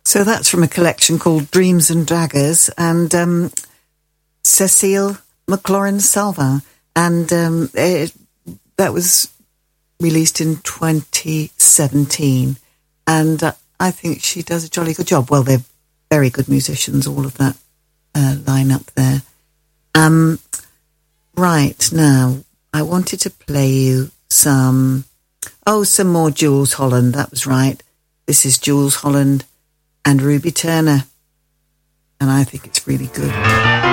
So that's from a collection called Dreams and Daggers, and Cecile McLaurin Salvin, and that was released in 2017, and I think she does a jolly good job. Well, they're very good musicians, all of that line-up there. Right, now, I wanted to play you some more Jools Holland, that was right. This is Jools Holland and Ruby Turner, and I think it's really good.